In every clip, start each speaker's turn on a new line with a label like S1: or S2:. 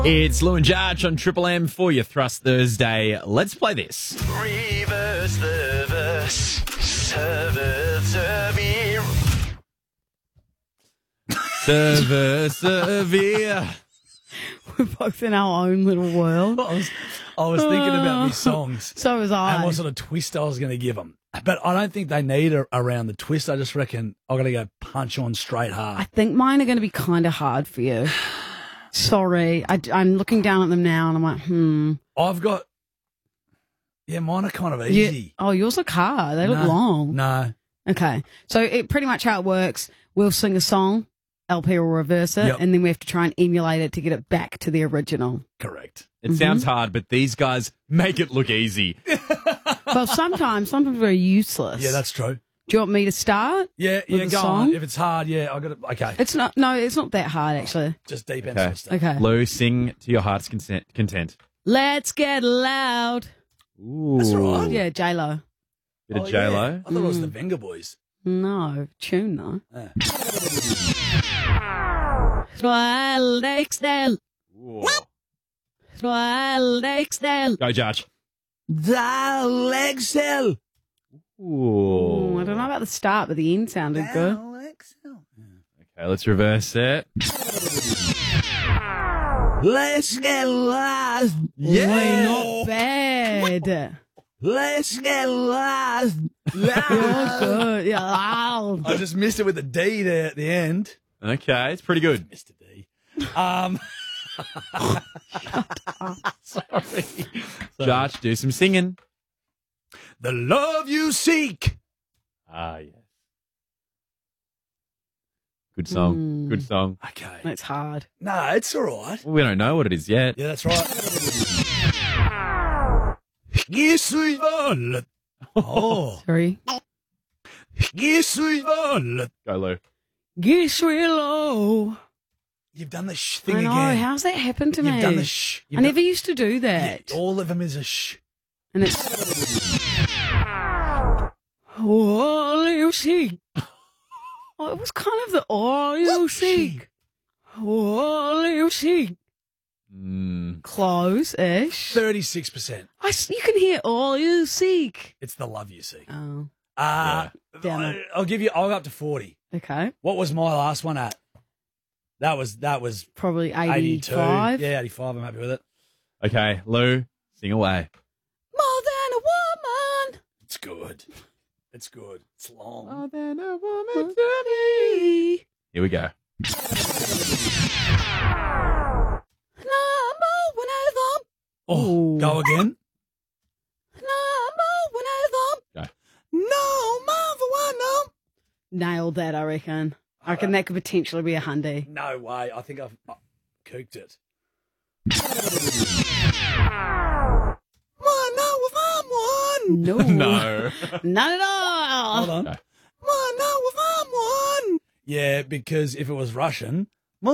S1: It's Lou and Jarch on Triple M for your Thrust Thursday. Let's play this.
S2: Reverse the verse. Severe.
S1: Severe.
S3: We're both in our own little world.
S4: I was thinking about these songs
S3: So was I.
S4: and what sort of twist I was going to give them. But I don't think they need around the twist. I just reckon I'm going to go punch on straight
S3: I
S4: hard.
S3: think mine are going to be kind of hard for you. Sorry. I'm looking down at them now and I'm like,
S4: I've got, mine are kind of easy.
S3: Oh, yours look hard. They look
S4: No,
S3: long.
S4: No.
S3: Okay. So pretty much how it works, we'll sing a song, LP will reverse it,
S4: Yep.
S3: and then we have to try and emulate it to get it back to the original.
S4: Correct.
S1: It sounds hard, but these guys make it look easy.
S3: Well, sometimes very useless.
S4: Yeah, that's true.
S3: Do you want me to start?
S4: Yeah,
S3: With the
S4: go
S3: song?
S4: on. If it's hard, I got it. Okay.
S3: It's not that hard, actually.
S4: Just deep
S1: Okay.
S4: into stuff.
S3: Okay.
S1: Lou, sing to your heart's content.
S3: Let's get loud.
S1: Ooh.
S4: That's all right.
S3: Yeah, J-Lo.
S1: Bit of
S4: Oh,
S1: J-Lo.
S4: yeah. I thought it was the Venga Boys.
S3: No, tune though.
S4: Yeah.
S3: Swell Dextel.
S1: Ooh.
S3: Swell Dextel.
S1: Go, Jarch.
S4: Dalexel.
S1: Ooh.
S3: I don't know about the start, but the end sounded good.
S1: Okay, let's reverse it.
S4: Let's get lost.
S3: Wait, not bad.
S4: Let's get lost.
S3: You're good. Yeah, loud.
S4: I just missed it with the D there at the end.
S1: Okay, it's pretty good.
S4: Mr. D. Sorry.
S1: Jarch, do some singing.
S4: The love you seek.
S1: Ah, yes. Good song. Good song.
S4: Okay.
S3: That's hard.
S4: No, it's all right.
S1: Well, we don't know what it is yet.
S4: Yeah, that's right. Yes, we will. Oh.
S3: Sorry.
S4: Yes, we will.
S1: Go, Lou.
S3: Guess we're low.
S4: You've done the thing
S3: I know.
S4: again.
S3: How's that happened to me?
S4: You've done the sh.
S3: I never used to do that.
S4: All of them is a sh.
S3: And it's. All you seek. Oh, it was kind of the all you seek. All you seek. Close-ish.
S4: 36%.
S3: You can hear all you seek.
S4: It's the love you seek.
S3: Oh,
S4: Damn
S3: it.
S4: I'll go up to 40.
S3: okay.
S4: What was my last one at? That was
S3: Probably
S4: 82.
S3: 85.
S4: Yeah, 85. I'm happy with it.
S1: Okay, Lou, sing away.
S3: More than a woman.
S4: It's good. It's good. It's long.
S1: More than a woman to me. Here we go.
S3: Number one anthem.
S4: Oh, go again.
S3: Number one anthem.
S1: Go.
S4: No, mother one, no.
S3: Nailed that, I reckon. I reckon that could potentially be a hundy.
S4: No way. I think I've cooked it.
S3: No.
S1: No.
S3: Not at all.
S4: Hold on.
S1: No.
S4: Yeah, because if it was Russian,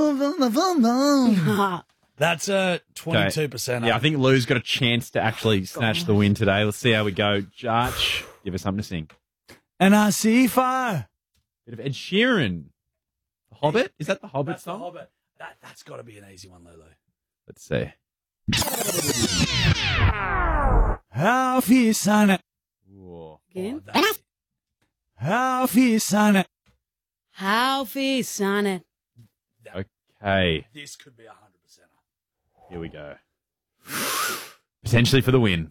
S4: that's a 22%.
S1: Yeah, I think Lou's got a chance to actually snatch the win today. Let's see how we go. Jarch, give us something to sing.
S4: And I see fire.
S1: Bit of Ed Sheeran. The Hobbit? Is that the Hobbit
S4: That's the
S1: song?
S4: Hobbit. That's got to be an easy one, Lulu.
S1: Let's see.
S4: How feel son it?
S1: Ooh.
S3: Again?
S4: How feel son it?
S3: How fierce on it.
S1: Okay,
S4: This could be 100%.
S1: here we go. Potentially for the win.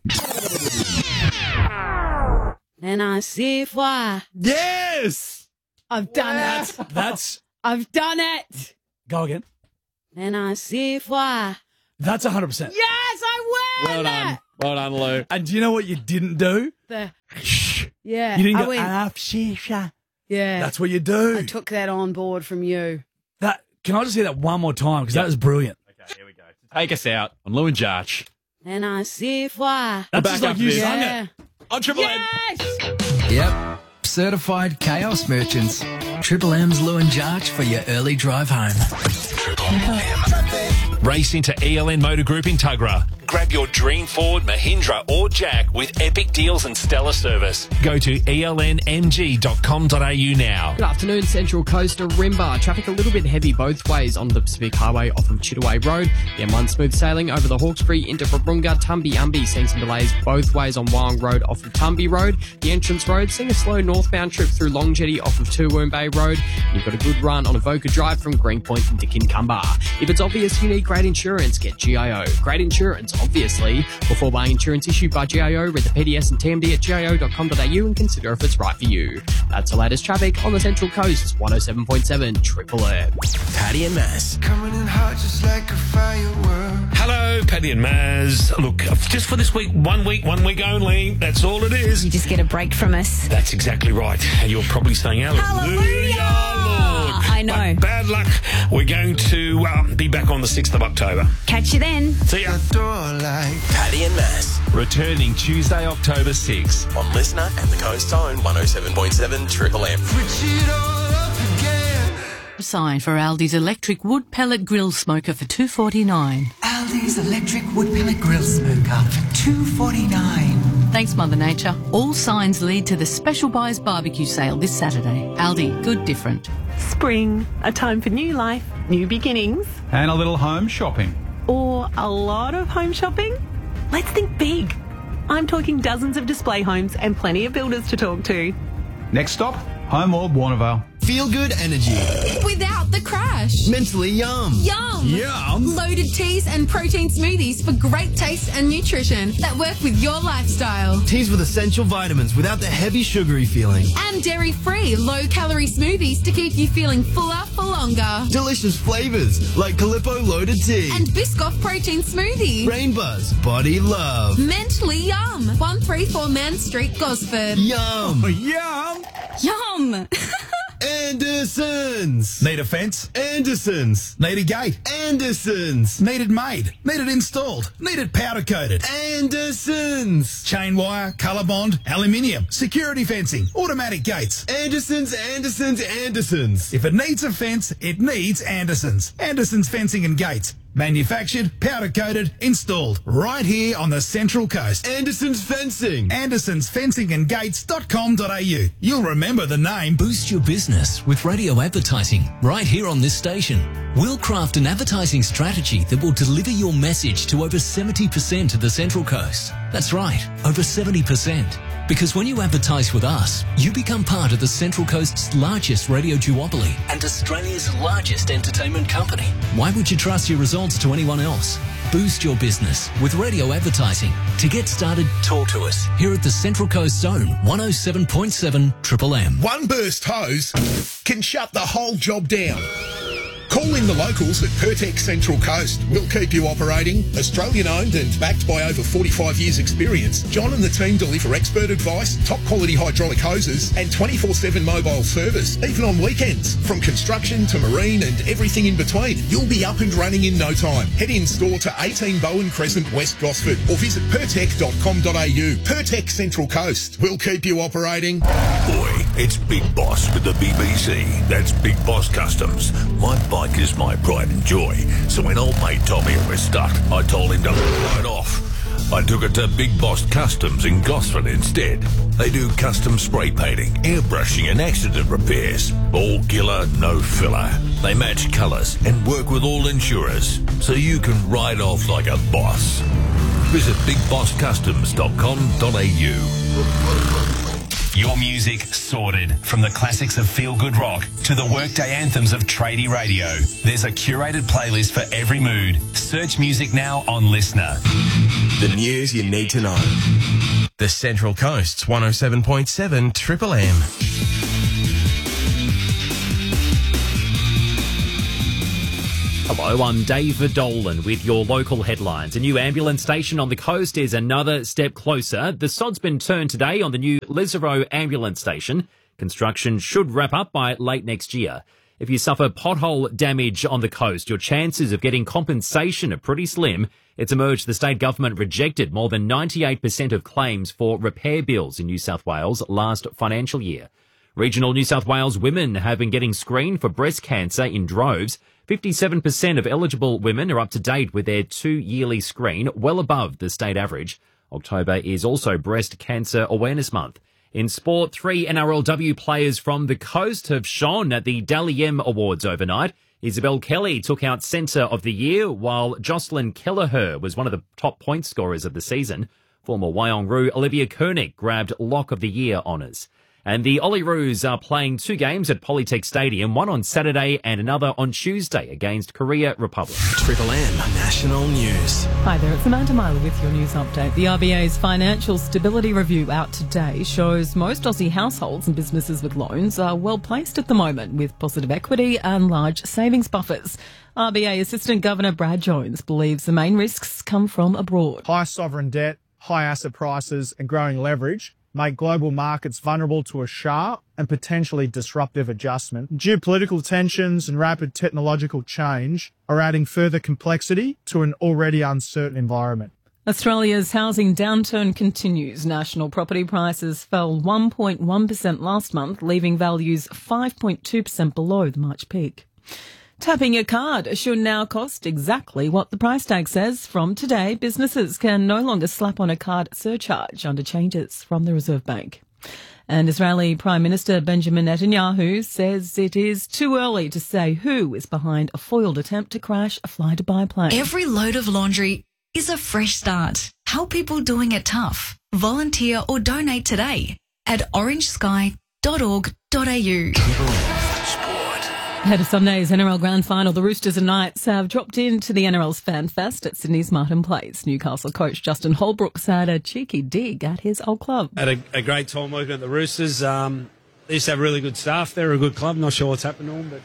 S3: And I see why.
S1: Yes!
S3: I've done it.
S4: That's
S3: I've done it.
S4: go again.
S3: And I see why.
S4: That's 100%.
S3: Yes, I win.
S1: Well done. Well done, Lou.
S4: And do you know what you didn't do?
S3: The,
S4: Shh.
S3: yeah,
S4: You didn't
S3: I
S4: go.
S3: win. Yeah,
S4: That's what you do.
S3: I took that on board from you.
S4: That. Can I just hear that one more time? Because that was brilliant.
S1: Okay, here we go. To take us out on Lou and Jarch.
S3: And I see why.
S4: That's
S1: back
S4: just like
S1: after
S4: you
S1: this.
S4: sung
S3: Yeah.
S4: it.
S1: On Triple M.
S3: Yes.
S5: Yep. Certified chaos merchants. Triple M's Lou and Jarch for your early drive home.
S6: Race into ELN Motor Group in Tuggerah. Grab your dream Ford, Mahindra or Jack with epic deals and stellar service. Go to elnmg.com.au now.
S7: Good afternoon, Central Coast to Rimba. Traffic a little bit heavy both ways on the Pacific Highway off of Chittaway Road. The M1 smooth sailing over the Hawkesbury into Wahroonga, Tumby seeing some delays both ways on Wyong Road off of Tumby Road. The entrance road seeing a slow northbound trip through Long Jetty off of Toowoomba Bay Road. You've got a good run on Avoca Drive from Greenpoint into Kincumber. If it's obvious you need great insurance, get GIO. Great insurance, obviously. Before buying insurance issued by GIO, read the PDS and TMD at gio.com.au and consider if it's right for you. That's the latest traffic on the Central Coast. 107.7 Triple M.
S2: Paddy and Maz.
S8: Coming in hot just like a firework.
S6: Hello, Paddy and Maz. Look, just for this week, one week only. That's all it is.
S9: You just get a break from us.
S6: That's exactly right. You're probably saying
S9: Hallelujah!
S6: Lord.
S9: I know.
S6: But bad luck. We're going to be back on the 6th of October.
S9: Catch you then.
S6: See ya.
S2: Paddy and Maz.
S6: Returning Tuesday, October 6th.
S2: On Listener and the Coast Zone 107.7 Triple M.
S3: Sign for Aldi's electric wood pellet grill smoker for $2.49.
S5: Aldi's electric wood pellet grill smoker for $2.49.
S3: Thanks, Mother Nature. All signs lead to the Special Buys Barbecue Sale this Saturday. Aldi, good different.
S10: Spring, a time for new life, new beginnings.
S1: And a little home shopping.
S10: Or a lot of home shopping? Let's think big. I'm talking dozens of display homes and plenty of builders to talk to.
S1: Next stop, Home World Warnervale.
S11: Feel good energy.
S12: Without the crash.
S11: Mentally yum.
S12: Yum.
S11: Yum.
S12: Loaded teas and protein smoothies for great taste and nutrition that work with your lifestyle.
S11: Teas with essential vitamins without the heavy sugary feeling.
S12: And dairy-free, low-calorie smoothies to keep you feeling fuller for longer.
S11: Delicious flavours like Calippo Loaded Tea.
S12: And Biscoff Protein Smoothie.
S11: Rain Buzz Body Love.
S12: Mentally yum. 134 Man Street, Gosford.
S11: Yum.
S1: Yum.
S12: Yum.
S11: Andersons.
S13: Need a fence?
S11: Andersons.
S13: Need a gate?
S11: Andersons.
S13: Need it made? Need it installed? Need it powder coated?
S11: Andersons.
S13: Chain wire, colour bond, aluminium, security fencing, automatic gates.
S11: Andersons.
S13: If it needs a fence, it needs Andersons. Andersons Fencing and Gates. Manufactured, powder coated, installed right here on the Central Coast.
S11: Andersons Fencing.
S13: Andersons Fencing and Gates.com.au. You'll remember the name.
S14: Boost your business with radio advertising right here on this station. We'll craft an advertising strategy that will deliver your message to over 70% of the Central Coast. That's right, over 70%. Because when you advertise with us, you become part of the Central Coast's largest radio duopoly and Australia's largest entertainment company. Why would you trust your results to anyone else? Boost your business with radio advertising. To get started, talk to us here at the Central Coast Zone 107.7 Triple M.
S15: One burst hose can shut the whole job down. Call in the locals at Pertec Central Coast. We'll keep you operating. Australian owned and backed by over 45 years experience, John and the team deliver expert advice, top quality hydraulic hoses and 24/7 mobile service, even on weekends. From construction to marine and everything in between, you'll be up and running in no time. Head in store to 18 Bowen Crescent, West Gosford or visit pertec.com.au. Pertec Central Coast. We'll keep you operating.
S16: Boy, it's Big Boss with the BBC. That's Big Boss Customs. My bike is my pride and joy. So when old mate told me it was stuck, I told him to blow it off. I took it to Big Boss Customs in Gosford instead. They do custom spray painting, airbrushing and accident repairs. All killer, no filler. They match colours and work with all insurers, so you can ride off like a boss. Visit bigbosscustoms.com.au.
S6: Your music sorted from the classics of Feel Good Rock to the workday anthems of tradie radio. There's a curated playlist for every mood. Search music now on Listener.
S2: The news you need to know. The Central Coast's 107.7 Triple M.
S17: Hello, I'm David Dolan with your local headlines. A new ambulance station on the coast is another step closer. The sod's been turned today on the new Lisarow ambulance station. Construction should wrap up by late next year. If you suffer pothole damage on the coast, your chances of getting compensation are pretty slim. It's emerged the state government rejected more than 98% of claims for repair bills in New South Wales last financial year. Regional New South Wales women have been getting screened for breast cancer in droves. 57% of eligible women are up to date with their 2-yearly screen, well above the state average. October is also Breast Cancer Awareness Month. In sport, 3 NRLW players from the coast have shone at the Dally M Awards overnight. Isabel Kelly took out Centre of the Year, while Jocelyn Kelleher was one of the top point scorers of the season. Former Wyong-Roo Olivia Koenig grabbed Lock of the Year honours. And the Olyroos are playing 2 games at Polytech Stadium, one on Saturday and another on Tuesday against Korea Republic.
S2: Triple M National News.
S18: Hi there, it's Amanda Myler with your news update. The RBA's Financial Stability Review out today shows most Aussie households and businesses with loans are well placed at the moment with positive equity and large savings buffers. RBA Assistant Governor Brad Jones believes the main risks come from abroad.
S19: High sovereign debt, high asset prices and growing leverage make global markets vulnerable to a sharp and potentially disruptive adjustment. Geopolitical tensions and rapid technological change are adding further complexity to an already uncertain environment.
S18: Australia's housing downturn continues. National property prices fell 1.1% last month, leaving values 5.2% below the March peak. Tapping your card should now cost exactly what the price tag says. From today, businesses can no longer slap on a card surcharge under changes from the Reserve Bank. And Israeli Prime Minister Benjamin Netanyahu says it is too early to say who is behind a foiled attempt to crash a Fly-Dubai plane.
S20: Every load of laundry is a fresh start. Help people doing it tough. Volunteer or donate today at orangesky.org.au.
S18: Ahead of Sunday's NRL Grand Final, the Roosters and Knights have dropped into the NRL's Fan Fest at Sydney's Martin Place. Newcastle coach Justin Holbrook had a cheeky dig at his old club.
S21: Had a great time working at the Roosters. They used to have really good staff. They're a good club. Not sure what's happened to them,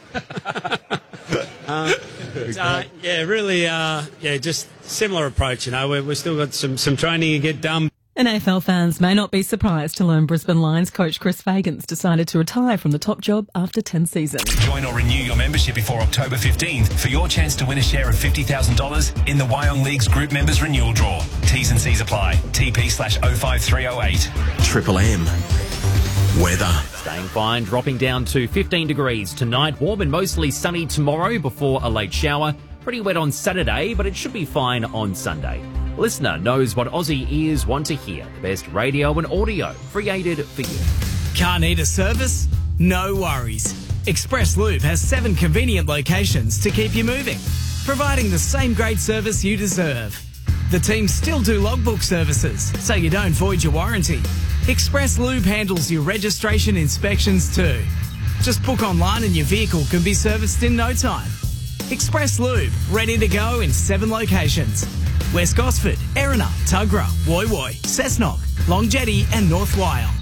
S21: but just similar approach. You know, we've still got some training to get done.
S18: And AFL fans may not be surprised to learn Brisbane Lions coach Chris Fagan's decided to retire from the top job after 10 seasons.
S6: Join or renew your membership before October 15th for your chance to win a share of $50,000 in the Wyong League's Group Members Renewal Draw. T's and C's apply. TP/05308.
S2: Triple M. Weather.
S17: Staying fine, dropping down to 15 degrees tonight. Warm and mostly sunny tomorrow before a late shower. Pretty wet on Saturday, but it should be fine on Sunday. Listener knows what Aussie ears want to hear. The best radio and audio created for you.
S22: Car need a service? No worries. Express Lube has 7 convenient locations to keep you moving, providing the same great service you deserve. The team still do logbook services, so you don't void your warranty. Express Lube handles your registration inspections too. Just book online and your vehicle can be serviced in no time. Express Lube, ready to go in 7 locations. West Gosford, Erina, Tuggerah, Woy Woy, Cessnock, Long Jetty and North Wyong.